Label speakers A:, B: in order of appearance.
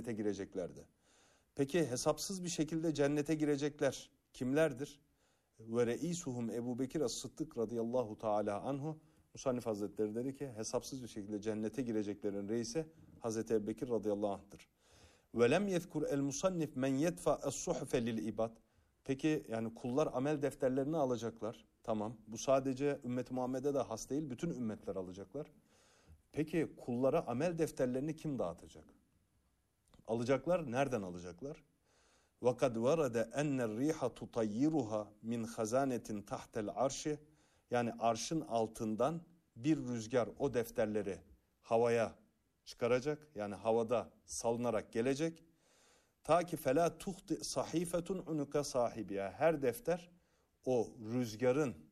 A: cennete gireceklerdi. Peki hesapsız bir şekilde cennete girecekler kimlerdir? Ve reisuhum Ebu Bekir as-Sıddık radıyallahu teala anhu. Musannif Hazretleri dedi ki hesapsız bir şekilde cennete gireceklerin reisi Hazreti Ebu Bekir radıyallahu anh'tır. Ve lem yezkur el musannif men yedfa es-suhfe lil ibad. Peki yani kullar amel defterlerini alacaklar. Tamam. Bu sadece ümmet-i Muhammed'e de has değil, bütün ümmetler alacaklar. Peki kullara amel defterlerini kim dağıtacak? Alacaklar. Nereden alacaklar? وَقَدْ وَرَدَ اَنَّ الرِّيحَ تُطَيِّرُهَا مِنْ خَزَانَةٍ تَحْتَ الْعَرْشِ. Yani arşın altından bir rüzgar o defterleri havaya çıkaracak. Yani havada salınarak gelecek. Ta ki فَلَا تُخْطِ صَحِيفَةٌ عُنُكَ صَاحِبِيَا. Her defter o rüzgarın